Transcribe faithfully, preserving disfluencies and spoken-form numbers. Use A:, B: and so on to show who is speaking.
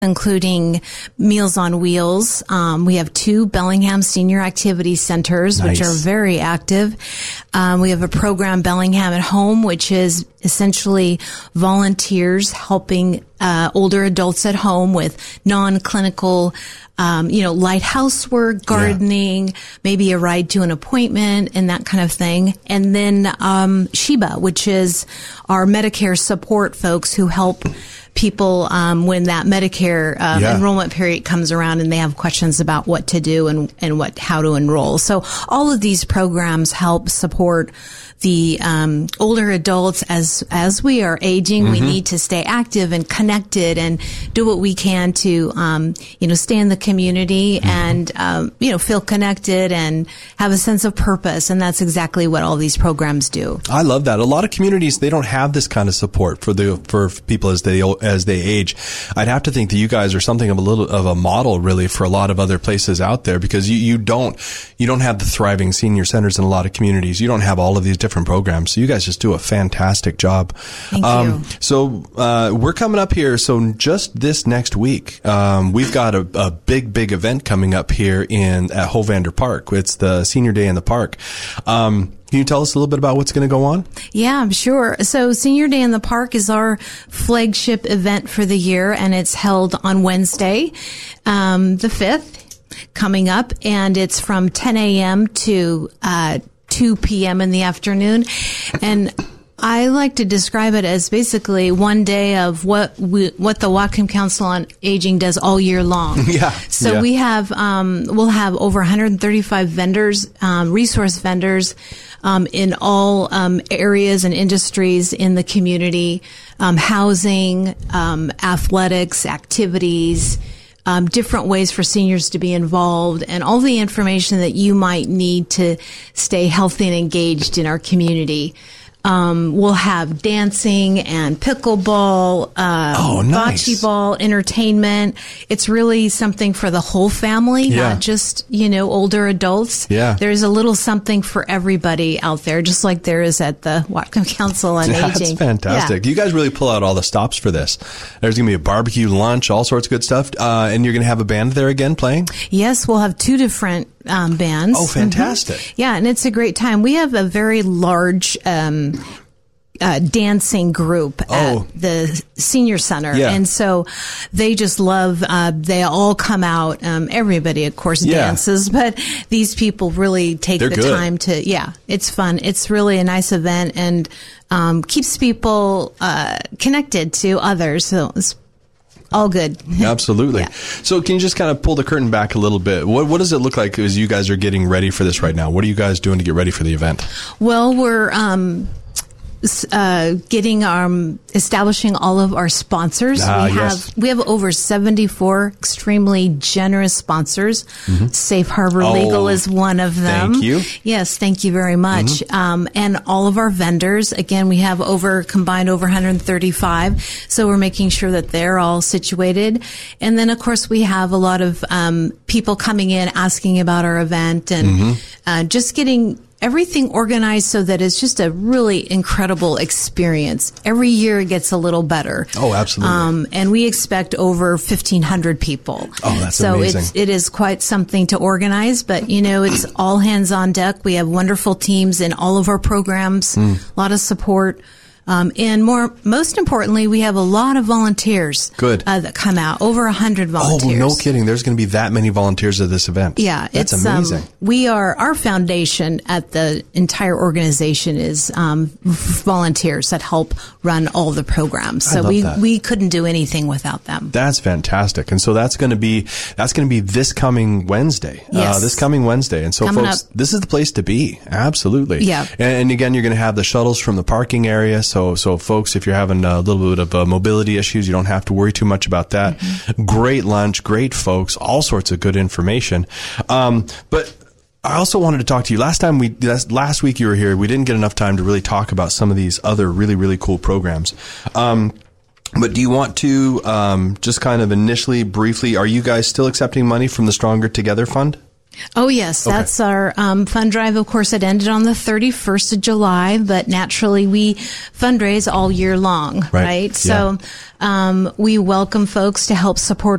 A: including Meals on Wheels. Um, we have two Bellingham Senior Activity Centers,
B: Nice.
A: which are very active. Um, we have a program, Bellingham at Home, which is essentially volunteers helping uh, older adults at home with non-clinical, um, you know, light housework, gardening, yeah. maybe a ride to an appointment and that kind of thing. And then um, Sheba, which is our Medicare support folks who help people um, when that Medicare um,
B: yeah.
A: enrollment period comes around and they have questions about what to do and, and what how to enroll. So all of these programs help support the um, older adults as as we are aging. Mm-hmm. We need to stay active and connected and do what we can to um, you know stay in the community mm-hmm. and um, you know feel connected and have a sense of purpose. And that's exactly what all these programs do.
B: I love that. A lot of communities, they don't have this kind of support for the for people as they as they age. I'd have to think that you guys are something of a little of a model really for a lot of other places out there, because you you don't you don't have the thriving senior centers in a lot of communities. You don't have all of these different programs. So you guys just do a fantastic job.
A: Thank
B: um,
A: you.
B: So uh, we're coming up here. So just this next week, um, we've got a, a big, big event coming up here in at Hovander Park. It's the Senior Day in the Park. Um, Can you tell us a little bit about what's going to go on?
A: Yeah, I'm sure. So Senior Day in the Park is our flagship event for the year, and it's held on Wednesday, um, the fifth, coming up, and it's from ten a.m. to uh two p.m. in the afternoon. And I like to describe it as basically one day of what we, what the Whatcom Council on Aging does all year long.
B: Yeah.
A: So
B: yeah.
A: we have, um, we'll have over one hundred thirty-five vendors, um, resource vendors, um, in all, um, areas and industries in the community, um, housing, um, athletics, activities, Um, different ways for seniors to be involved, and all the information that you might need to stay healthy and engaged in our community. Um, we'll have dancing and pickleball, uh,
B: oh, nice.
A: bocce ball, entertainment. It's really something for the whole family,
B: yeah.
A: not just, you know, older adults.
B: Yeah.
A: There's a little something for everybody out there, just like there is at the Whatcom Council on
B: That's
A: Aging.
B: That's fantastic.
A: Yeah.
B: You guys really pull out all the stops for this. There's going to be a barbecue, lunch, all sorts of good stuff. Uh, and you're going to have a band there again playing?
A: Yes, we'll have two different um, bands.
B: Oh, fantastic.
A: Mm-hmm. Yeah, and it's a great time. We have a very large um, uh, dancing group
B: oh.
A: at the senior center.
B: Yeah.
A: And so they just love, uh, they all come out. Um, everybody, of course,
B: yeah.
A: dances, but these people really take
B: They're
A: the
B: good.
A: time to, yeah, it's fun. It's really a nice event and um, keeps people uh, connected to others. So it's all good.
B: Absolutely.
A: Yeah.
B: So can you just kind of pull the curtain back a little bit? What what does it look like as you guys are getting ready for this right now? What are you guys doing to get ready for the event?
A: Well, we're um, uh, getting um, establishing all of our sponsors.
B: Ah,
A: we have
B: yes.
A: we have over seventy-four extremely generous sponsors. Mm-hmm. Safe Harbor
B: oh,
A: Legal is one of them.
B: Thank you.
A: Yes, thank you very much. Mm-hmm. Um, and all of our vendors. Again, we have over combined over one hundred thirty-five. So we're making sure that they're all situated. And then, of course, we have a lot of um, people coming in asking about our event and mm-hmm. uh, just getting everything organized so that it's just a really incredible experience. Every year it gets a little better.
B: Oh, absolutely.
A: Um, and we expect over fifteen hundred people.
B: Oh, that's
A: so
B: amazing.
A: So it is quite something to organize, but you know, it's all hands on deck. We have wonderful teams in all of our programs, mm. a lot of support. Um, and more, most importantly, we have a lot of volunteers.
B: Good.
A: Uh, that come out. Over a hundred volunteers.
B: Oh, no kidding. There's going to be that many volunteers at this event.
A: Yeah.
B: That's
A: it's,
B: amazing.
A: Um, we are, our foundation at the entire organization is, um, volunteers that help run all the programs. So
B: I love
A: we,
B: that.
A: we couldn't do anything without them.
B: That's fantastic. And so that's going to be, that's going to be this coming Wednesday.
A: Yes.
B: Uh, this coming Wednesday. And so
A: Coming
B: folks,
A: up.
B: this is the place to be. Absolutely.
A: Yeah.
B: And, and again, you're going to have the shuttles from the parking area. So, so folks, if you're having a little bit of uh, mobility issues, you don't have to worry too much about that. Mm-hmm. Great lunch, great folks, all sorts of good information. Um, but I also wanted to talk to you. Last time we, last week you were here, we didn't get enough time to really talk about some of these other really, really cool programs. Um, But do you want to um, just kind of initially, briefly, are you guys still accepting money from the Stronger Together Fund?
A: Oh, yes.
B: Okay.
A: That's our um, fund drive. Of course, it ended on the thirty-first of July, but naturally we fundraise all year long, right?
B: Right.
A: So
B: Yeah.
A: um, we welcome folks to help support